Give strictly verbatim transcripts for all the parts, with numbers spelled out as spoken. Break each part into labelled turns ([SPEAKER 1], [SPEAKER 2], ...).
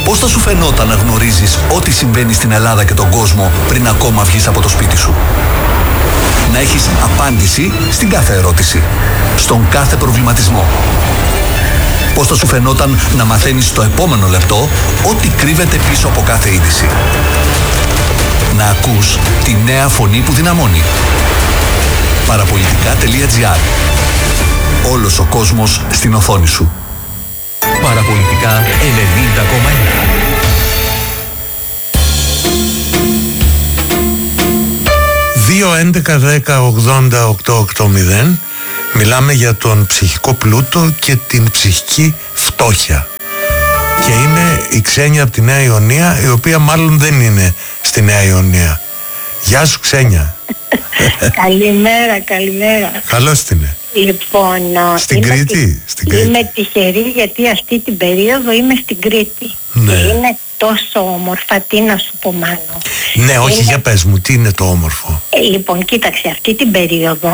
[SPEAKER 1] Πώς θα σου φαινόταν να γνωρίζεις ό,τι συμβαίνει στην Ελλάδα και τον κόσμο πριν ακόμα βγεις από το σπίτι σου? Να έχεις απάντηση στην κάθε ερώτηση, στον κάθε προβληματισμό. Πώς θα σου φαινόταν να μαθαίνεις στο επόμενο λεπτό ό,τι κρύβεται πίσω από κάθε είδηση? Να ακούς τη νέα φωνή που δυναμώνει. Παραπολιτικά τελεία τζι άρ. Όλος ο κόσμος στην οθόνη σου.
[SPEAKER 2] Παραπολιτικά ενενήντα κόμμα ένα.
[SPEAKER 3] δύο έντεκα δέκα ογδόντα οκτώ ογδόντα. Μιλάμε για τον ψυχικό πλούτο και την ψυχική φτώχεια. Και είναι η Ξένια από τη Νέα Ιωνία, η οποία μάλλον δεν είναι στη Νέα Ιωνία. Γεια σου, Ξένια.
[SPEAKER 4] Καλημέρα, καλημέρα.
[SPEAKER 3] Καλώς την είναι.
[SPEAKER 4] Λοιπόν,
[SPEAKER 3] στην
[SPEAKER 4] είμαι,
[SPEAKER 3] Κρήτη, στην Κρήτη.
[SPEAKER 4] Είμαι τυχερή γιατί αυτή την περίοδο είμαι στην Κρήτη.
[SPEAKER 3] Ναι.
[SPEAKER 4] Και είναι τόσο όμορφα, τι να σου πω, Μάνο.
[SPEAKER 3] Ναι, όχι,
[SPEAKER 4] είναι...
[SPEAKER 3] για πες μου, τι είναι το όμορφο?
[SPEAKER 4] Ε, λοιπόν, κοίταξε, αυτή την περίοδο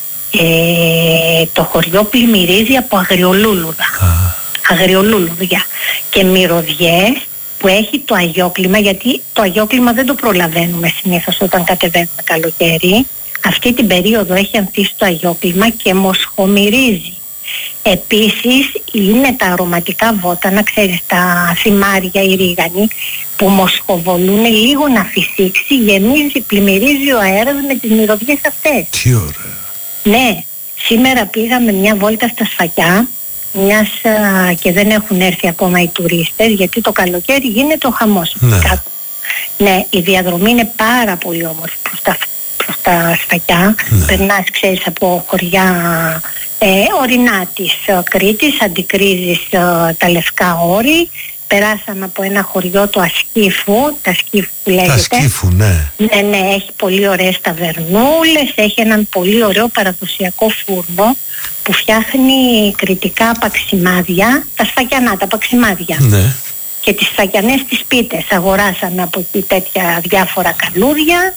[SPEAKER 4] ε, το χωριό πλημμυρίζει από αγριολούλουδα. Α. Αγριολούλουδια και μυρωδιές που έχει το αγιόκλιμα, γιατί το αγιόκλιμα δεν το προλαβαίνουμε συνήθως όταν κατεβαίνουμε καλοκαίρι. Αυτή την περίοδο έχει ανθίσει το αγιόκλιμα και μοσχομυρίζει. Επίσης είναι τα αρωματικά βότανα, ξέρεις, τα θυμάρια, οι ρίγανοι που μοσχοβολούν, λίγο να φυσήξει, γεμίζει, πλημμυρίζει ο αέρας με τις μυρωδιές αυτές.
[SPEAKER 3] Τι ωραία.
[SPEAKER 4] Ναι, σήμερα πήγαμε μια βόλτα στα Σφακιά, μιας α, και δεν έχουν έρθει ακόμα οι τουρίστες, γιατί το καλοκαίρι γίνεται ο χαμός.
[SPEAKER 3] Ναι.
[SPEAKER 4] Ναι, η διαδρομή είναι πάρα πολύ όμορφη προς τα, προς τα Σφακιά. Ναι. Περνάς, ξέρεις, από χωριά ε, ορεινά της ε, Κρήτης, αντικρίζεις ε, τα λευκά όρη. Περάσαμε από ένα χωριό του Ασκήφου, τα Σκήφου που λέγεται.
[SPEAKER 3] Τα Σκήφου, ναι.
[SPEAKER 4] Ναι, ναι, έχει πολύ ωραίες ταβερνούλες, έχει έναν πολύ ωραίο παραδοσιακό φούρνο που φτιάχνει κρητικά παξιμάδια, τα σφακιανά, τα παξιμάδια. Ναι. Και τις σφακιανές τις πίτες. Αγοράσαμε από εκεί τέτοια διάφορα καλούδια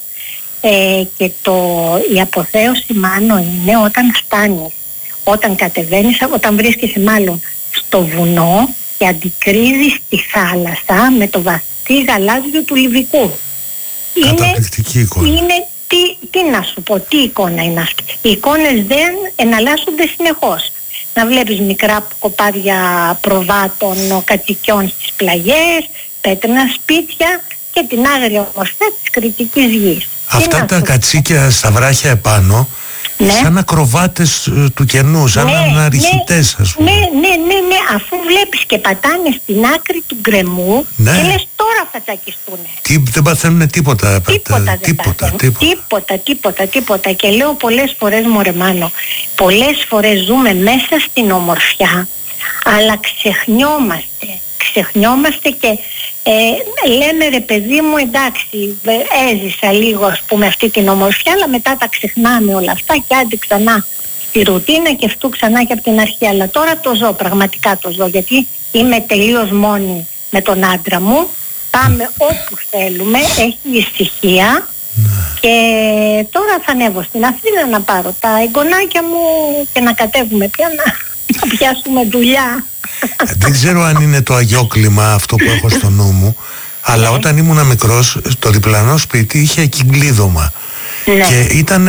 [SPEAKER 4] ε, και το, η αποθέωση, Μάνο, είναι όταν φτάνεις, όταν κατεβαίνεις, όταν βρίσκεσαι μάλλον στο βουνό και αντικρίζεις τη θάλασσα με το βαθύ γαλάζιο του Λιβικού.
[SPEAKER 3] Καταπληκτική
[SPEAKER 4] είναι,
[SPEAKER 3] εικόνα. Είναι,
[SPEAKER 4] τι, τι να σου πω, τι εικόνα είναι αυτή. Οι εικόνες δεν εναλλάσσονται συνεχώς. Να βλέπεις μικρά κοπάδια προβάτων, κατοικιών στις πλαγιές, πέτρινα σπίτια και την άγρια ομορφιά της κρητικής γης.
[SPEAKER 3] Αυτά τα κατσίκια στα βράχια επάνω, ναι, σαν ακροβάτες του κενού, σαν ναι, αναρριχητές, ναι, ας πούμε.
[SPEAKER 4] Ναι, ναι, ναι, ναι, αφού βλέπεις και πατάνε στην άκρη του γκρεμού, ναι, και λες τώρα θα τσακιστούνε.
[SPEAKER 3] Τι, δεν παθαίνουν τίποτα.
[SPEAKER 4] Τίποτα, δεν
[SPEAKER 3] τίποτα,
[SPEAKER 4] τίποτα, τίποτα, τίποτα, τίποτα. Και λέω πολλές φορές, μωρέ Μάνο, πολλές φορές ζούμε μέσα στην ομορφιά, αλλά ξεχνιόμαστε, ξεχνιόμαστε και ε, λέμε, ρε παιδί μου, εντάξει, έζησα λίγο, ας πούμε, αυτή την ομορφιά, αλλά μετά τα ξεχνάμε όλα αυτά και άντε ξανά στη ρουτίνα και αυτού ξανά και από την αρχή. Αλλά τώρα το ζω, πραγματικά το ζω, γιατί είμαι τελείως μόνη με τον άντρα μου, πάμε όπου θέλουμε, έχει ησυχία. Και τώρα θα ανέβω στην Αθήνα να πάρω τα εγγονάκια μου και να κατέβουμε πια να, να πιάσουμε δουλειά.
[SPEAKER 3] Δεν ξέρω αν είναι το αγιόκλιμα αυτό που έχω στο νου μου, αλλά ναι, όταν ήμουν μικρός, το διπλανό σπίτι είχε κυκλίδωμα, ναι, και ήταν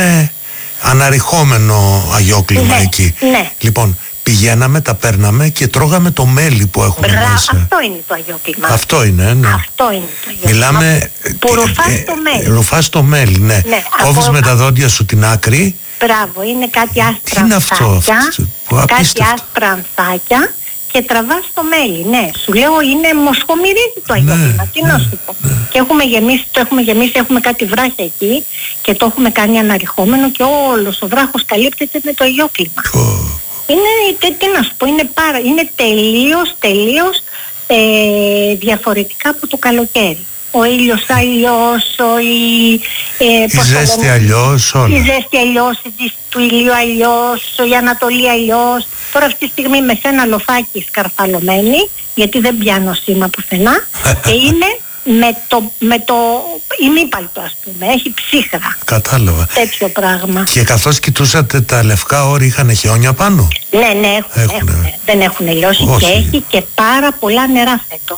[SPEAKER 3] αναρριχόμενο αγιόκλιμα, ναι, εκεί. Ναι. Λοιπόν, πηγαίναμε, τα παίρναμε και τρώγαμε το μέλι που έχουμε. Μπρα, μέσα.
[SPEAKER 4] Αυτό είναι το αγιόκλιμα.
[SPEAKER 3] Αυτό είναι, ναι.
[SPEAKER 4] Αυτό είναι το αγιόκλιμα.
[SPEAKER 3] Μιλάμε.
[SPEAKER 4] Που ρουφάς το μέλι.
[SPEAKER 3] Ρουφάς το μέλι, ναι. Ναι. Κόβεις από... με τα δόντια σου την άκρη.
[SPEAKER 4] Μπράβο, είναι κάτι άσπρα.
[SPEAKER 3] Τι είναι αυτό, αυτό,
[SPEAKER 4] κάτι άσπρα ανθάκια και τραβάς το μέλι. Ναι, σου λέω, είναι μοσχομυρίζει το αγιόκλιμα. Ναι, τι να σου πω. Ναι. Και έχουμε γεμίσει, το έχουμε γεμίσει, έχουμε κάτι βράχια εκεί και το έχουμε κάνει αναρριχόμενο και όλος ο βράχος καλύπτεται με το αγιόκλιμα. Oh. Είναι, τι, τι να σου πω, είναι, πάρα, είναι τελείως, τελείως ε, διαφορετικά από το καλοκαίρι. Ο ήλιος αλλιώς, η, ε,
[SPEAKER 3] η ζέστη αλλιώς, όλα.
[SPEAKER 4] Η ζέστη αλλιώς, η ζέστη του ηλίου αλλιώς, η Ανατολή αλλιώς. Τώρα αυτή τη στιγμή με σένα λοφάκι σκαρφαλωμένη, γιατί δεν πιάνω σήμα πουθενά, και είναι με το, με το ημίπαλτο, ας πούμε, έχει ψύχρα.
[SPEAKER 3] Κατάλαβα.
[SPEAKER 4] Τέτοιο πράγμα.
[SPEAKER 3] Και καθώς κοιτούσατε τα λευκά όρη, είχαν χιόνια πάνω?
[SPEAKER 4] Ναι, ναι, έχουν, έχουν. Έχουν. Δεν έχουν λιώσει. Όχι. Και έχει και πάρα πολλά νερά φέτος.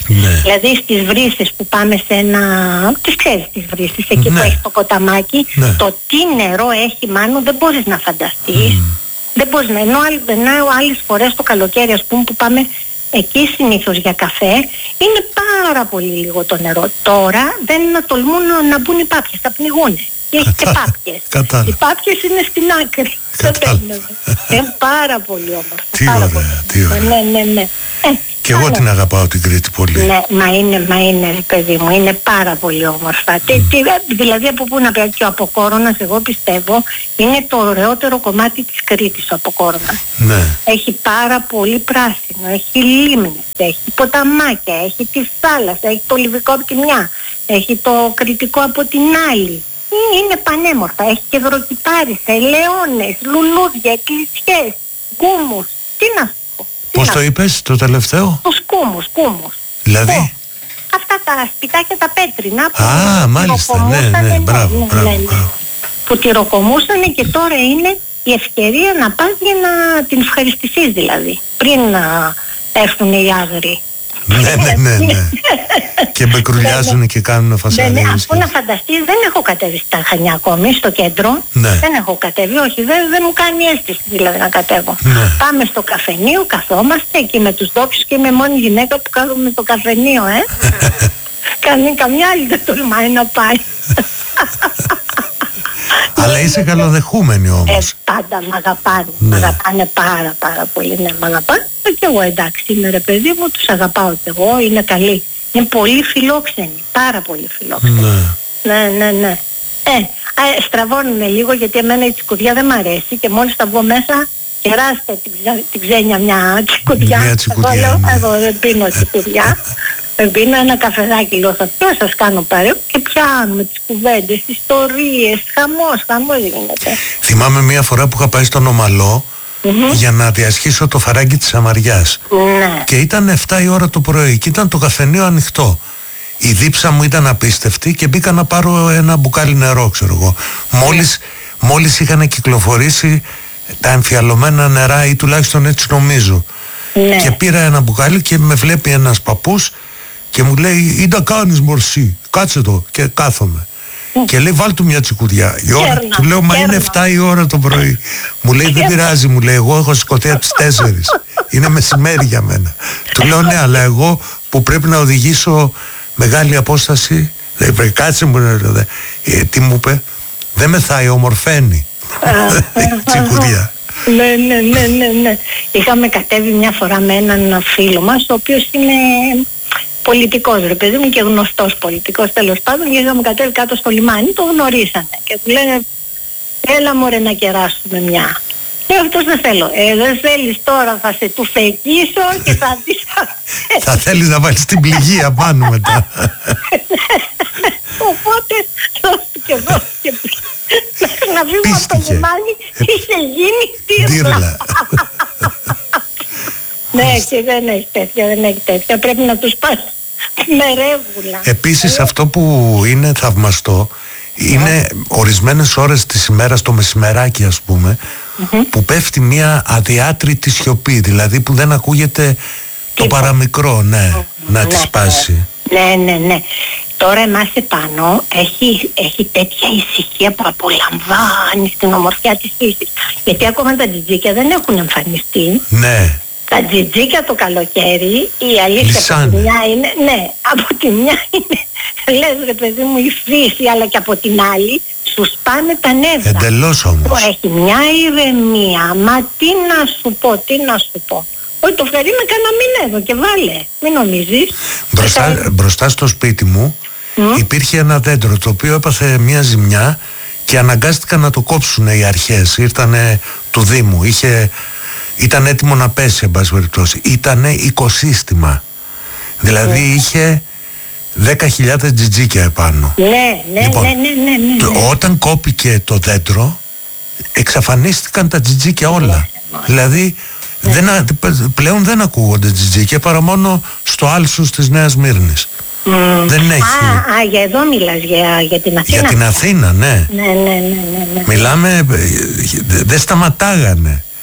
[SPEAKER 3] Ναι.
[SPEAKER 4] Δηλαδή στις Βρύσες που πάμε σε ένα... τις ξέρεις τις Βρύσες, εκεί
[SPEAKER 3] Ναι.
[SPEAKER 4] που έχει το ποταμάκι,
[SPEAKER 3] Ναι.
[SPEAKER 4] το τι νερό έχει, Μάνο, δεν μπορείς να φανταστείς.
[SPEAKER 3] Mm.
[SPEAKER 4] Δεν μπορείς να... Ενώ, άλλ- ενώ άλλες φορές το καλοκαίρι, ας πούμε, που πάμε εκεί συνήθως για καφέ, είναι πάρα πολύ λίγο το νερό. Τώρα δεν να τολμούν να μπουν οι πάπιες, θα πνιγούνε. Και έχει και πάπιες.
[SPEAKER 3] Κατάλαβα.
[SPEAKER 4] Οι πάπιες είναι στην άκρη.
[SPEAKER 3] Κατάλαβα.
[SPEAKER 4] Είναι πάρα πολύ όμορφο.
[SPEAKER 3] Τι
[SPEAKER 4] πάρα
[SPEAKER 3] ωραία,
[SPEAKER 4] πολύ.
[SPEAKER 3] τι ωραία.
[SPEAKER 4] Ναι, ναι, ναι. Ε,
[SPEAKER 3] Και εγώ
[SPEAKER 4] άρα-
[SPEAKER 3] την αγαπάω την Κρήτη πολύ.
[SPEAKER 4] ναι, μα είναι, μα είναι ρε παιδί μου, είναι πάρα πολύ όμορφα. Τι, τι, δηλαδή από πού να πει, και ο Αποκόρονας, εγώ πιστεύω, είναι το ωραιότερο κομμάτι της Κρήτης ο Αποκόρονας.
[SPEAKER 3] Ναι.
[SPEAKER 4] Έχει πάρα πολύ πράσινο, έχει λίμνες, έχει ποταμάκια, έχει τη θάλασσα, έχει το Λιβικό από τη μια, έχει το Κρητικό από την άλλη. Ε, Είναι πανέμορφα, έχει και δροκυπάρισα, ελαιώνες, λουλούδια, εκκλησιές, κούμους, τι να σου πω. τι
[SPEAKER 3] Πώς
[SPEAKER 4] να
[SPEAKER 3] το
[SPEAKER 4] σου
[SPEAKER 3] είπες το τελευταίο?
[SPEAKER 4] Τους κούμους, κούμους.
[SPEAKER 3] Δηλαδή?
[SPEAKER 4] Ω, αυτά τα σπιτάκια τα πέτρινα που
[SPEAKER 3] Α, μάλιστα, ναι,
[SPEAKER 4] τυροκομούσανε,
[SPEAKER 3] ναι, μπράβο, μπράβο,
[SPEAKER 4] ναι.
[SPEAKER 3] μπράβο.
[SPEAKER 4] Που τυροκομούσανε και τώρα είναι η ευκαιρία να πας για να την ευχαριστηθείς δηλαδή, πριν να έρθουν οι άγριοι.
[SPEAKER 3] Ναι, ναι, ναι, ναι. Και μπεκρουλιάζουν και κάνουν
[SPEAKER 4] Δεν,
[SPEAKER 3] φασαρίες.
[SPEAKER 4] αφού να φανταστείς, δεν έχω κατέβει στα Χανιά ακόμη, στο κέντρο.
[SPEAKER 3] Ναι.
[SPEAKER 4] Δεν έχω κατέβει, όχι, δεν, δεν μου κάνει αίσθηση δηλαδή να κατέβω.
[SPEAKER 3] Ναι.
[SPEAKER 4] Πάμε στο καφενείο, καθόμαστε εκεί με τους ντόπιους και είμαι μόνη γυναίκα που κάθομαι στο καφενείο, ε. Καμία, καμιά άλλη δεν τολμάει να πάει.
[SPEAKER 3] Αλλά είσαι καλοδεχούμενη
[SPEAKER 4] Ε,
[SPEAKER 3] όμως.
[SPEAKER 4] πάντα μ' αγαπάνε,
[SPEAKER 3] Ναι.
[SPEAKER 4] μ' αγαπάνε πάρα πάρα πολύ, ναι, μ' αγαπάνε. Και εγώ εντάξει είμαι ρε παιδί μου, τους αγαπάω και εγώ, είναι καλοί. Είναι πολύ φιλόξενοι, πάρα πολύ φιλόξενοι.
[SPEAKER 3] Ναι.
[SPEAKER 4] Ναι, ναι, ναι. Ε, α, στραβώνουμε λίγο γιατί εμένα η τσικουδιά δεν μ' αρέσει και μόλις θα βγω μέσα, κεράστε την, ξε- την ξένια μια τσικουδιά.
[SPEAKER 3] Μια τσικουδιά,
[SPEAKER 4] Εγώ λέω,
[SPEAKER 3] ναι.
[SPEAKER 4] εγώ δεν πίνω τσικουδιά. Δεν πίνω ένα καφεδάκι, λέω, θα πιω, σας κάνω παρέα και πιάνουμε τις κουβέντες, ιστορίες, χαμός, χαμός γίνεται.
[SPEAKER 3] Θυμάμαι μια φορά που είχα πάει στον Ομαλό για να διασχίσω το φαράγγι της Αμαριάς.
[SPEAKER 4] Ναι.
[SPEAKER 3] Και ήταν εφτά η ώρα το πρωί και ήταν το καφενείο ανοιχτό. Η δίψα μου ήταν απίστευτη και μπήκα να πάρω ένα μπουκάλι νερό, ξέρω εγώ. Μόλις, μόλις είχαν κυκλοφορήσει τα εμφιαλωμένα νερά, ή τουλάχιστον έτσι νομίζω.
[SPEAKER 4] Ναι.
[SPEAKER 3] Και πήρα ένα μπουκάλι και με βλέπει ένας παππούς και μου λέει, «Ή τα κάνεις μορσί, κάτσε το», και κάθομαι. Και λέει, «Βάλ του μια τσικουδιά». Η ώρα,
[SPEAKER 4] Κέρνα,
[SPEAKER 3] του λέω, «Μα είναι
[SPEAKER 4] κέρνα.
[SPEAKER 3] εφτά η ώρα το πρωί». Μου λέει, «Δεν πειράζει», μου λέει, «εγώ έχω σηκωθεί από τις τέσσερις. Είναι μεσημέρι για μένα». Του λέω, «Ναι, αλλά εγώ που πρέπει να οδηγήσω μεγάλη απόσταση, δεν πρέπει, κάτσε μου, ρε, δε». Ε, τι μου είπε, «Δεν μεθάει, ομορφαίνει». Τσικουδιά.
[SPEAKER 4] Ναι, ναι, ναι, ναι, ναι. Είχαμε κατέβει μια φορά με έναν φίλο μας, ο οποίος είναι πολιτικός, ρε παιδί μου, και γνωστός πολιτικός τέλος πάντων, και είχαμε κατέβει κάτω στο λιμάνι, το γνωρίσανε και του λένε, «Έλα μωρέ να κεράσουμε μια». Και αυτός, «Δεν θέλω». «Ε, δεν θέλεις τώρα, θα σε του φεκίσω και θα δεις».
[SPEAKER 3] Θα θέλεις να βάλεις την πληγία πάνω μετά.
[SPEAKER 4] Οπότε δώστηκε, δώστηκε. Να φύγουμε από το
[SPEAKER 3] Πίστηκε.
[SPEAKER 4] λιμάνι, είχε γίνει τύρλα.
[SPEAKER 3] Τύρλα.
[SPEAKER 4] Ναι, και δεν έχει τέτοια, δεν έχει τέτοια. Πρέπει να τους πας με ρεύγουλα.
[SPEAKER 3] Επίσης αυτό που είναι θαυμαστό είναι ορισμένες ώρες της ημέρας, το μεσημεράκι ας πούμε, που πέφτει μια αδιάτρητη σιωπή, δηλαδή που δεν ακούγεται το
[SPEAKER 4] Τίποτα.
[SPEAKER 3] παραμικρό, ναι, να
[SPEAKER 4] Ναι,
[SPEAKER 3] τη σπάσει.
[SPEAKER 4] Ναι, ναι, ναι. Τώρα εμάς επάνω έχει, έχει τέτοια ησυχία που απολαμβάνει στην ομορφιά της φύσης. Γιατί ακόμα τα τζιτζίκια δεν έχουν εμφανιστεί.
[SPEAKER 3] Ναι,
[SPEAKER 4] Τα τζιτζίκια το καλοκαίρι, η αλήθεια
[SPEAKER 3] Λυσάνε.
[SPEAKER 4] από τη μια είναι, ναι, από τη μια είναι, λες ρε παιδί μου, η φύση, αλλά και από την άλλη σου σπάνε τα νεύρα.
[SPEAKER 3] εντελώς όμως.
[SPEAKER 4] Το έχει μια ηρεμία, μα τι να σου πω, τι να σου πω. Όχι, το φέρει με κάνα μήνα εδώ και βάλε, μην νομίζεις.
[SPEAKER 3] Μπροστά,
[SPEAKER 4] Ε,
[SPEAKER 3] μπροστά στο σπίτι μου
[SPEAKER 4] Μμ.
[SPEAKER 3] υπήρχε ένα δέντρο το οποίο έπαθε μια ζημιά και αναγκάστηκαν να το κόψουν οι αρχές. Ήρθανε του Δήμου, είχε, ήταν έτοιμο να πέσει εν πάση περιπτώσει. Ήτανε οικοσύστημα, δηλαδή είχε δέκα χιλιάδες τζιτζίκια επάνω.
[SPEAKER 4] Ναι, ναι,
[SPEAKER 3] Λοιπόν,
[SPEAKER 4] ναι, ναι, ναι, ναι,
[SPEAKER 3] Το-
[SPEAKER 4] ναι.
[SPEAKER 3] όταν κόπηκε το δέντρο εξαφανίστηκαν τα τζιτζίκια όλα. Δηλαδή δεν, α- πλέον δεν ακούγονται τζιτζίκια παρά μόνο στο άλσος της Νέας Σμύρνης.
[SPEAKER 4] Μμ.
[SPEAKER 3] Δεν έχει.
[SPEAKER 4] Α, α, για εδώ μιλάς, για, για την Αθήνα.
[SPEAKER 3] Για την Αθήνα, ναι.
[SPEAKER 4] Ναι, ναι, ναι, ναι, ναι.
[SPEAKER 3] Μιλάμε, ε, δε- δεν σταματάγανε.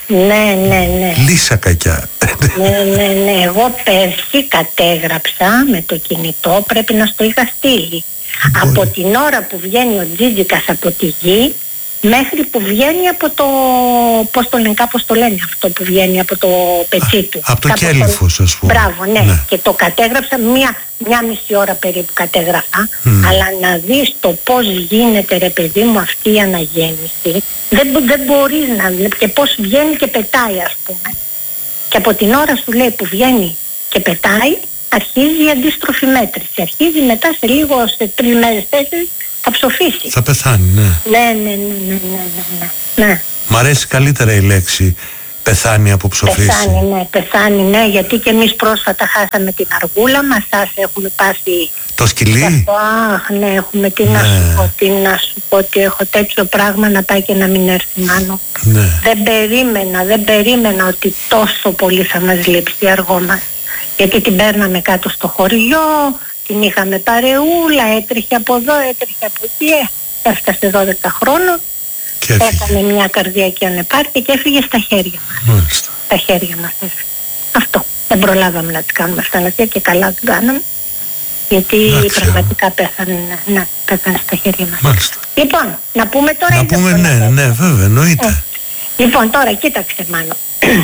[SPEAKER 4] Ναι, ναι, ναι.
[SPEAKER 3] Λύσα κακιά.
[SPEAKER 4] Ναι, ναι, ναι. Εγώ πέρσι κατέγραψα με το κινητό, πρέπει να στο είχα στείλει. Μπορεί. Από την ώρα που βγαίνει ο Τζίτζικας από τη γη μέχρι που βγαίνει από το, πώς το λένε, κάπως το λένε αυτό που βγαίνει από το πετσί του.
[SPEAKER 3] Από το κέλυφος, ας πούμε.
[SPEAKER 4] Μπράβο, ναι. ναι. Και το κατέγραψα μία, μία μισή ώρα περίπου κατέγραφα. Mm. Αλλά να δεις το πώς γίνεται, ρε παιδί μου, αυτή η αναγέννηση. Δεν, δεν μπορείς να... Και πώς βγαίνει και πετάει, ας πούμε. Και από την ώρα σου λέει που βγαίνει και πετάει, αρχίζει η αντίστροφη μέτρηση. Αρχίζει μετά σε λίγο, σε τρεις μέρες, τέσσερις, θα ψοφήσει.
[SPEAKER 3] Θα πεθάνει, ναι.
[SPEAKER 4] Ναι, ναι, ναι, ναι, ναι, ναι, ναι.
[SPEAKER 3] Μ' αρέσει καλύτερα η λέξη πεθάνει από ψοφήσει.
[SPEAKER 4] Πεθάνει, ναι, πεθάνει, ναι, γιατί και εμείς πρόσφατα χάσαμε την αργούλα μας, σας έχουμε πάσει...
[SPEAKER 3] Το σκυλί.
[SPEAKER 4] Αχ, ναι, έχουμε, τι ναι. να σου πω, τι να σου πω, ότι έχω τέτοιο πράγμα να πάει και να μην έρθει μάνο.
[SPEAKER 3] Ναι.
[SPEAKER 4] Δεν περίμενα, δεν περίμενα ότι τόσο πολύ θα μας λείψει η αργό μας. Γιατί την παίρναμε κάτω στο χωριό, την είχαμε παρεούλα, έτρεχε από εδώ, έτρεχε από εκεί, έφτασε δώδεκα χρόνων, έκανε μια καρδιακή ανεπάρκεια και έφυγε στα χέρια μας.
[SPEAKER 3] Μάλιστα.
[SPEAKER 4] Στα χέρια μας έφυγε. Αυτό. Δεν προλάβαμε να τις κάνουμε αυτανασία και καλά την κάναμε. Γιατί Άξιο. πραγματικά πέθανε, ναι, πέθανε στα χέρια μας.
[SPEAKER 3] Μάλιστα.
[SPEAKER 4] Λοιπόν, να πούμε τώρα...
[SPEAKER 3] Να πούμε ναι, ναι, ναι, βέβαια, εννοείται.
[SPEAKER 4] Ε. Λοιπόν, τώρα κοίταξε Μάνο.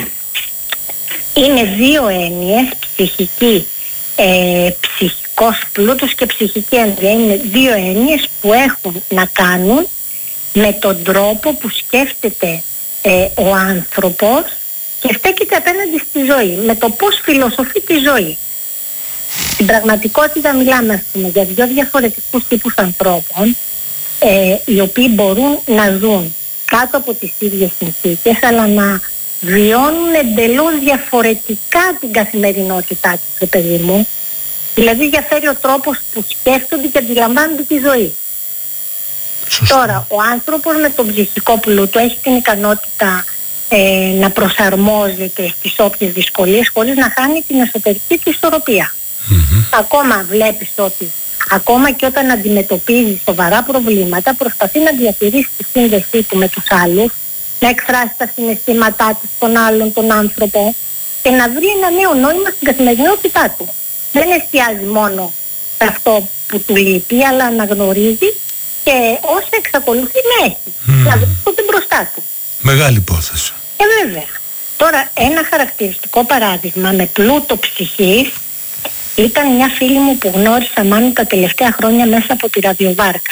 [SPEAKER 4] Είναι δύο έννοιες, ψυχική, ε, ψυχικός πλούτος και ψυχική ένδυα. Είναι δύο έννοιες που έχουν να κάνουν με τον τρόπο που σκέφτεται ε, ο άνθρωπος και στέκεται απέναντι στη ζωή, με το πώς φιλοσοφεί τη ζωή. Στην πραγματικότητα μιλάμε, ας πούμε, για δύο διαφορετικούς τύπους ανθρώπων, ε, οι οποίοι μπορούν να ζουν κάτω από τις ίδιες συνθήκες, αλλά να βιώνουν εντελώς διαφορετικά την καθημερινότητά τους, ρε παιδί μου. Δηλαδή διαφέρει ο τρόπος που σκέφτονται και αντιλαμβάνονται τη ζωή.
[SPEAKER 3] Σωστή.
[SPEAKER 4] Τώρα, ο άνθρωπος με τον ψυχικό πλούτο έχει την ικανότητα ε, να προσαρμόζεται στις όποιες δυσκολίες χωρίς να χάνει την εσωτερική του ισορροπία. Mm-hmm. Ακόμα βλέπεις ότι ακόμα και όταν αντιμετωπίζει σοβαρά προβλήματα προσπαθεί να διατηρήσει τη σύνδεσή του με τους άλλους, να εκφράσει τα συναισθήματά του στον άλλον τον άνθρωπο και να βρει ένα νέο νόημα στην καθημερινότητά του. Δεν εστιάζει μόνο σε αυτό που του λείπει, αλλά να γνωρίζει και όσα εξακολουθεί να έχει, mm. να βρίσκονται μπροστά του.
[SPEAKER 3] Μεγάλη υπόθεση.
[SPEAKER 4] Ε, βέβαια. Τώρα, ένα χαρακτηριστικό παράδειγμα με πλούτο ψυχής ήταν μια φίλη μου που γνώρισα μάλλον τα τελευταία χρόνια μέσα από τη ραδιοβάρκα.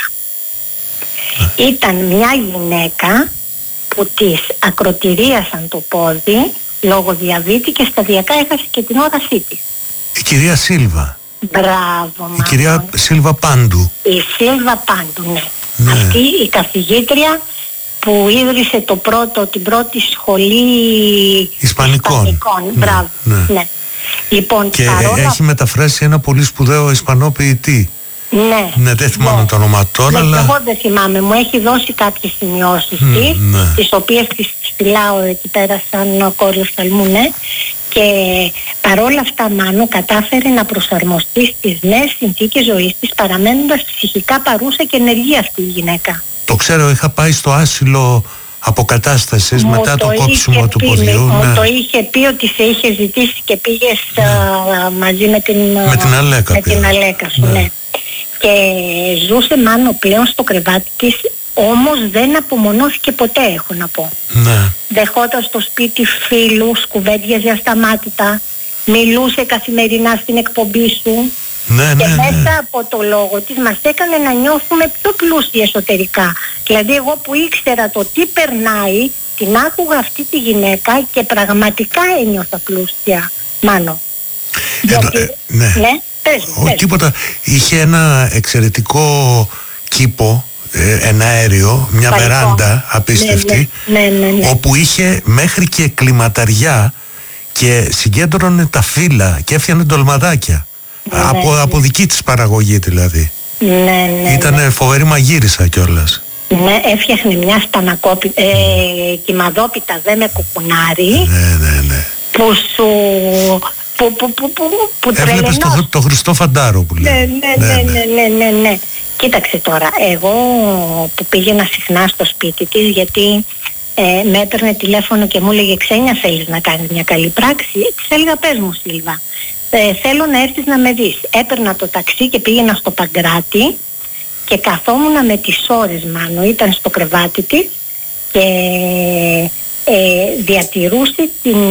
[SPEAKER 4] Mm. Ήταν μια γυναίκα που της ακροτηρίασαν το πόδι λόγω διαβήτη και σταδιακά έχασε και την όρασή της.
[SPEAKER 3] Η κυρία Σίλβα.
[SPEAKER 4] Μπράβο, μάλλον.
[SPEAKER 3] Η κυρία Σίλβα Πάντου.
[SPEAKER 4] Η Σίλβα Πάντου, ναι.
[SPEAKER 3] ναι.
[SPEAKER 4] Αυτή η καθηγήτρια που ίδρυσε το πρώτο, την πρώτη σχολή
[SPEAKER 3] Ισπανικών.
[SPEAKER 4] Ισπανικών.
[SPEAKER 3] Ναι,
[SPEAKER 4] Μπράβο,
[SPEAKER 3] ναι.
[SPEAKER 4] ναι. Λοιπόν,
[SPEAKER 3] και
[SPEAKER 4] παρόλα...
[SPEAKER 3] έχει μεταφράσει ένα πολύ σπουδαίο Ισπανό ποιητή.
[SPEAKER 4] Ναι.
[SPEAKER 3] Ναι, δεν θυμάμαι ναι. το όνομα τώρα,
[SPEAKER 4] ναι,
[SPEAKER 3] αλλά...
[SPEAKER 4] Εγώ δεν θυμάμαι, μου έχει δώσει κάποιες σημειώσεις mm, της, ναι. τις οποίες τις φυλάω εκεί πέρα σαν κόριο οφθαλμού, ναι. Και παρόλα αυτά, Μάνο, κατάφερε να προσαρμοστεί στις νέες συνθήκες ζωής της, παραμένοντας ψυχικά παρούσα και ενεργή αυτή η γυναίκα.
[SPEAKER 3] Το ξέρω, είχα πάει στο άσυλο αποκατάστασης
[SPEAKER 4] μου
[SPEAKER 3] μετά το, το κόψιμο του ποδιού.
[SPEAKER 4] Μου
[SPEAKER 3] ναι.
[SPEAKER 4] το είχε πει ότι σε είχε ζητήσει και πήγες ναι. α, μαζί με την,
[SPEAKER 3] με την Αλέκα,
[SPEAKER 4] με την Αλέκα σου, ναι. ναι. Και ζούσε Μάνο πλέον στο κρεβάτι της, όμως δεν απομονώθηκε ποτέ, έχω να πω.
[SPEAKER 3] Ναι.
[SPEAKER 4] Δεχόταν στο σπίτι φίλους, κουβέντιαζε ασταμάτητα, μιλούσε καθημερινά στην εκπομπή σου.
[SPEAKER 3] Ναι,
[SPEAKER 4] και
[SPEAKER 3] ναι,
[SPEAKER 4] μέσα
[SPEAKER 3] ναι.
[SPEAKER 4] από το λόγο της μας έκανε να νιώθουμε πιο πλούσιοι εσωτερικά. Δηλαδή εγώ που ήξερα το τι περνάει, την άκουγα αυτή τη γυναίκα και πραγματικά ένιωθα πλούσια, Μάνο.
[SPEAKER 3] Εδώ,
[SPEAKER 4] Γιατί,
[SPEAKER 3] ε, ναι.
[SPEAKER 4] ναι, πες,
[SPEAKER 3] Ο,
[SPEAKER 4] πες.
[SPEAKER 3] τίποτα. Είχε ένα εξαιρετικό κήπο, ε, ένα αέριο, μια
[SPEAKER 4] Παλικό.
[SPEAKER 3] βεράντα απίστευτη,
[SPEAKER 4] ναι, ναι, ναι, ναι.
[SPEAKER 3] όπου είχε μέχρι και κλιματαριά και συγκέντρωνε τα φύλλα και έφτιανε ντολμαδάκια.
[SPEAKER 4] Ναι,
[SPEAKER 3] από,
[SPEAKER 4] ναι.
[SPEAKER 3] από δική της παραγωγή δηλαδή.
[SPEAKER 4] Ναι, ναι,
[SPEAKER 3] Ήτανε
[SPEAKER 4] ναι.
[SPEAKER 3] φοβερή μαγείρισα κιόλας.
[SPEAKER 4] Ναι, έφτιαχνε μια στανακόπη, ε, κυμαδόπιτα δε με κουκουνάρι,
[SPEAKER 3] Ναι, ναι, ναι.
[SPEAKER 4] που σου... που, που, που, που, που
[SPEAKER 3] Έβλεπες το, το Χριστό Φαντάρο που λέει.
[SPEAKER 4] Ναι, ναι, ναι, ναι, ναι, ναι, ναι. Κοίταξε τώρα, εγώ που πήγαινα συχνά στο σπίτι της, γιατί ε, με έπαιρνε τηλέφωνο και μου έλεγε «Ξένια, θέλεις να κάνεις μια καλή πράξη?» Της έλεγα «Πες μου, Σίλβα, ε, θέλω να έρθεις να με δεις». Έπαιρνα το ταξί και πήγαινα στο Παγκράτη και καθόμουνα με τις ώρες, μάλλον ήταν στο κρεβάτι της και ε, διατηρούσε την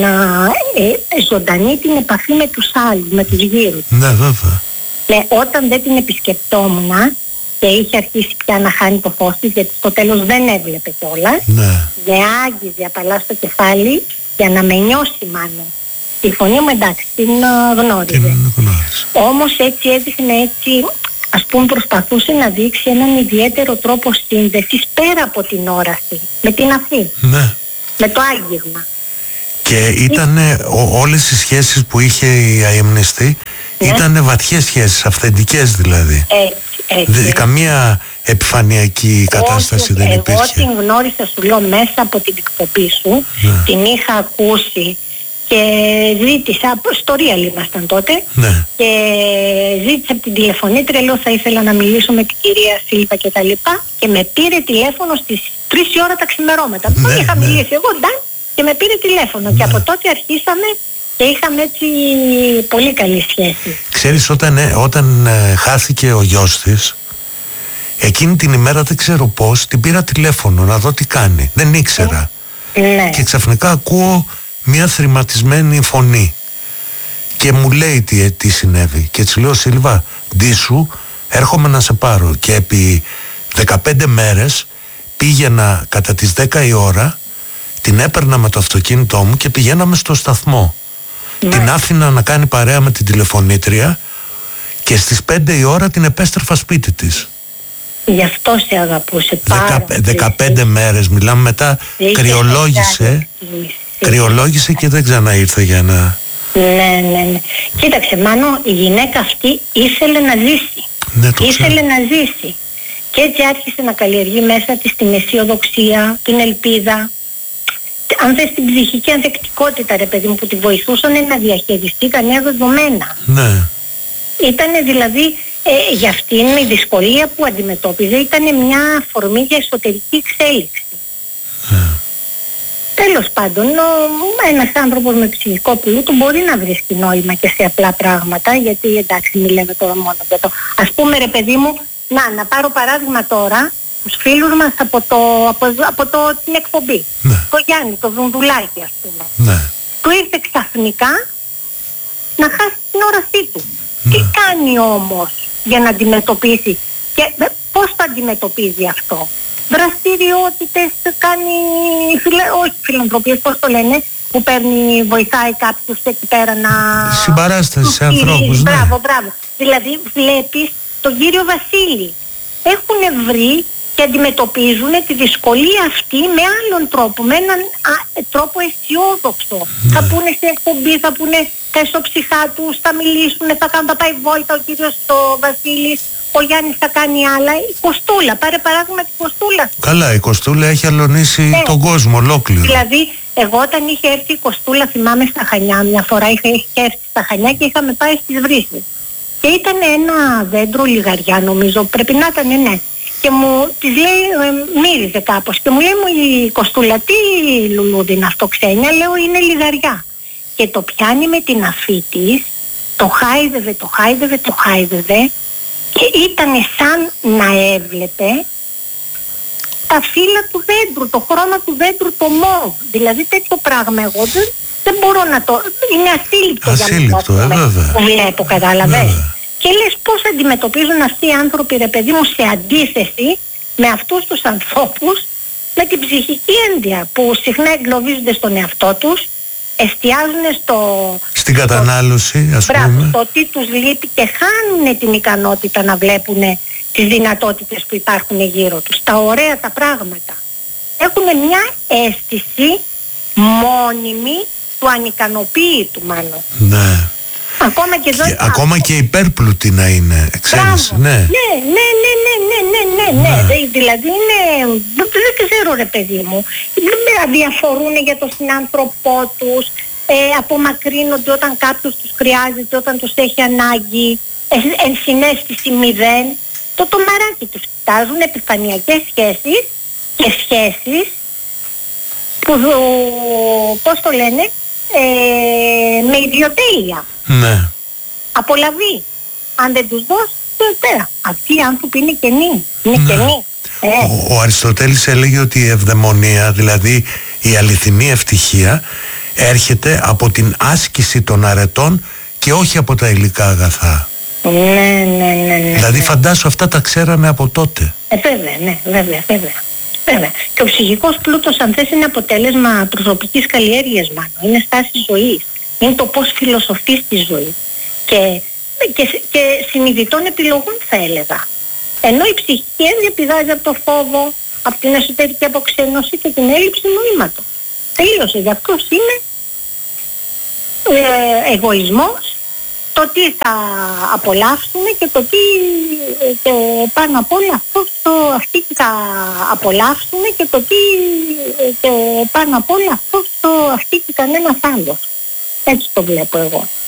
[SPEAKER 4] ε, ζωντανή την επαφή με τους άλλους, με τους γύρους.
[SPEAKER 3] Ναι, βέβαια.
[SPEAKER 4] Ναι, όταν δεν την επισκεπτόμουν και είχε αρχίσει πια να χάνει το φως της, γιατί στο τέλος δεν έβλεπε κιόλας,
[SPEAKER 3] Ναι.
[SPEAKER 4] με άγγιζε απαλά στο κεφάλι για να με νιώσει μάλλον. Η φωνή μου, εντάξει, την uh, γνώριζε.
[SPEAKER 3] Την γνώριζε.
[SPEAKER 4] Όμως έτσι έδειχνε, έτσι, ας πούμε, προσπαθούσε να δείξει έναν ιδιαίτερο τρόπο σύνδεσης πέρα από την όραση, με την αφή,
[SPEAKER 3] Ναι.
[SPEAKER 4] με το άγγιγμα.
[SPEAKER 3] Και ήταν όλες οι σχέσεις που είχε η αειμνηστή,
[SPEAKER 4] ναι.
[SPEAKER 3] ήταν βαθιές σχέσεις, αυθεντικές δηλαδή.
[SPEAKER 4] Έτσι, έτσι.
[SPEAKER 3] Δε, καμία επιφανειακή κατάσταση
[SPEAKER 4] όχι,
[SPEAKER 3] δεν
[SPEAKER 4] εγώ
[SPEAKER 3] υπήρχε.
[SPEAKER 4] Εγώ την γνώρισα, σου λέω, μέσα από την εκπομπή σου,
[SPEAKER 3] ναι.
[SPEAKER 4] την είχα ακούσει και ζήτησα, στο Real ήμασταν τότε,
[SPEAKER 3] ναι.
[SPEAKER 4] και ζήτησα από την τηλεφωνήτρια, λέω θα ήθελα να μιλήσω με την κυρία Σίλβα και τα λοιπά, και με πήρε τηλέφωνο στις τρεις η ώρα τα ξημερώματα. Ναι, δεν είχα ναι. μιλήσει εγώ, νταν, και με πήρε τηλέφωνο ναι. και από τότε αρχίσαμε και είχαμε έτσι πολύ καλή σχέση.
[SPEAKER 3] Ξέρεις, όταν, ε, όταν ε, χάθηκε ο γιος της, εκείνη την ημέρα δεν ξέρω πώς, την πήρα τηλέφωνο να δω τι κάνει. Δεν ήξερα.
[SPEAKER 4] Ναι.
[SPEAKER 3] Και ξαφνικά ακούω μια θρηματισμένη φωνή και μου λέει τι, τι συνέβη. Και της λέω, Σίλβα, ντύσου, έρχομαι να σε πάρω. Και επί δεκαπέντε μέρες πήγαινα κατά τις δέκα η ώρα, την έπαιρνα με το αυτοκίνητό μου και πηγαίναμε στο σταθμό. Ναι. Την άφηνα να κάνει παρέα με την τηλεφωνήτρια και στις πέντε η ώρα την επέστρεφα σπίτι της.
[SPEAKER 4] Γι' αυτό σε αγαπούσε πάρα πολύ.
[SPEAKER 3] δεκαπέντε μέρες μιλάμε, μετά κρυολόγησε, κρυολόγησε και δεν ξαναήρθε για να...
[SPEAKER 4] Ναι, ναι, ναι. Κοίταξε, Μάνο, η γυναίκα αυτή ήθελε να ζήσει.
[SPEAKER 3] Ναι, το
[SPEAKER 4] ήθελε
[SPEAKER 3] ξέρω.
[SPEAKER 4] να ζήσει. Και έτσι άρχισε να καλλιεργεί μέσα της την αισιοδοξία, την ελπίδα. Αν θες την ψυχική ανθεκτικότητα, ρε παιδί μου, που τη βοηθούσαν να διαχειριστεί τα νέα δεδομένα.
[SPEAKER 3] Ναι.
[SPEAKER 4] Ήτανε δηλαδή, ε, για αυτήν η δυσκολία που αντιμετώπιζε ήτανε μια αφορμή για εσωτερική εξέλιξη.
[SPEAKER 3] Ναι.
[SPEAKER 4] Τέλος πάντων, ο, ένας άνθρωπος με ψυχικό πλούτο μπορεί να βρίσκει νόημα και σε απλά πράγματα, γιατί εντάξει, μην λέμε τώρα μόνο για το... Ας πούμε, ρε παιδί μου, να, να πάρω παράδειγμα τώρα, τους φίλους μας από, το, από, από το, την εκπομπή.
[SPEAKER 3] Ναι.
[SPEAKER 4] Το Γιάννη, το Δουνδουλάκι, ας πούμε.
[SPEAKER 3] Ναι.
[SPEAKER 4] Του ήρθε ξαφνικά να χάσει την όρασή του.
[SPEAKER 3] Ναι.
[SPEAKER 4] Τι κάνει όμως για να αντιμετωπίσει και πώς το αντιμετωπίζει αυτό? Δραστηριότητες κάνει, φιλε, όχι φιλανθρωπίες, πώς το λένε, που παίρνει, βοηθάει κάποιους εκεί πέρα να...
[SPEAKER 3] Συμπαράσταση σε ανθρώπους, ναι.
[SPEAKER 4] Μπράβο, μπράβο. Δηλαδή βλέπεις τον κύριο Βασίλη. Έχουν βρει και αντιμετωπίζουν τη δυσκολία αυτή με άλλον τρόπο, με έναν α, τρόπο αισιόδοξο. Ναι. Θα πούνε στην εκπομπή, θα πούνε τα ισοψυχά τους, θα μιλήσουν, θα κάνουν, θα πάει βόλτα ο κύριος ο Βασίλης, ο Γιάννης θα κάνει άλλα. Η Κοστούλα, πάρε παράδειγμα την Κοστούλα.
[SPEAKER 3] Καλά, η Κοστούλα έχει αλωνίσει ναι. τον κόσμο ολόκληρο.
[SPEAKER 4] Δηλαδή, εγώ όταν είχε έρθει η Κοστούλα, θυμάμαι στα Χανιά, μια φορά είχε, είχε έρθει στα Χανιά και είχαμε πάει στις Βρύσες. Και ήταν ένα δέντρο λιγαριά, νομίζω, πρέπει να ήταν, ναι. Και μου της λέει, ε, μύριζε κάπως και μου λέει μου η Κοστούλα, τι λουλούδι είναι αυτό, Ξένια? Λέω, είναι λιγαριά. Και το πιάνει με την αφή της, το χάιδευε, το χάιδευε, το χάιδευε και ήταν σαν να έβλεπε τα φύλλα του δέντρου, το χρώμα του δέντρου, το μοβ. Δηλαδή τέτοιο πράγμα εγώ δεν, δεν μπορώ να το... Είναι ασύλληπτο,
[SPEAKER 3] ασύλληπτο
[SPEAKER 4] για να
[SPEAKER 3] ε, βέβαια.
[SPEAKER 4] το βλέπω, κατάλαβες. Και λες πώς αντιμετωπίζουν αυτοί οι άνθρωποι, ρε παιδί μου, σε αντίθεση με αυτούς τους ανθρώπους με την ψυχική ένδια που συχνά εγκλωβίζονται στον εαυτό τους, εστιάζουν στο... στην
[SPEAKER 3] κατανάλωση, ας
[SPEAKER 4] μπράβο,
[SPEAKER 3] πούμε.
[SPEAKER 4] στο τι τους λείπει και χάνουν την ικανότητα να βλέπουν τις δυνατότητες που υπάρχουν γύρω τους, τα ωραία τα πράγματα. Έχουν μια αίσθηση μόνιμη του ανικανοποίητου, μάλλον.
[SPEAKER 3] Ναι.
[SPEAKER 4] Ακόμα και, εδώ
[SPEAKER 3] και, ακόμα και υπέρπλουτη να είναι, ξέρεις, ναι.
[SPEAKER 4] Ναι, ναι, ναι, ναι, ναι, ναι, ναι, ναι. ναι. Δηλαδή είναι, δεν ξέρω ρε παιδί μου, διαφορούν για τον συνάνθρωπό τους, ε, απομακρύνονται όταν κάποιος τους χρειάζεται, όταν τους έχει ανάγκη, ε, ενσυναίσθηση μηδέν. Το τομαράκι τους κοιτάζουν, επιφανειακές σχέσεις και σχέσεις που, πώς το λένε, ε, με ιδιοτέλεια.
[SPEAKER 3] Ναι.
[SPEAKER 4] Απολαβή. Αν δεν τους δώσει, πέρα. Αυτοί οι άνθρωποι είναι κενοί. Είναι
[SPEAKER 3] Ναι.
[SPEAKER 4] κενοί. Ε.
[SPEAKER 3] Ο, ο Αριστοτέλης έλεγε ότι η ευδαιμονία, δηλαδή η αληθινή ευτυχία, έρχεται από την άσκηση των αρετών και όχι από τα υλικά αγαθά.
[SPEAKER 4] Ναι, ναι, ναι, ναι.
[SPEAKER 3] Δηλαδή
[SPEAKER 4] ναι.
[SPEAKER 3] φαντάσου αυτά τα ξέραμε από τότε.
[SPEAKER 4] Ε, βέβαια, ναι, βέβαια, βέβαια. Βέβαια. Και ο ψυχικός πλούτος, αν θες, είναι αποτέλεσμα προσωπικής καλλιέργειας, μάλλον. Είναι στάση ζωής. Είναι το πώς φιλοσοφείς τη ζωή. Και, και, και συνειδητών επιλογών, θα έλεγα. Ενώ η ψυχική διαπηδάζει από το φόβο, από την εσωτερική αποξένωση και την έλλειψη νοήματος. Τελείωσε. Γι' αυτό είναι ε, εγωισμός, το τι θα απολαύσουμε και το τι και πάνω απ' όλα αυτό το, αυτοί θα απολαύσουμε και το τι και πάνω απ' όλα αυτό το, αυτοί και κανένας άλλος. Έτσι το βλέπω εγώ.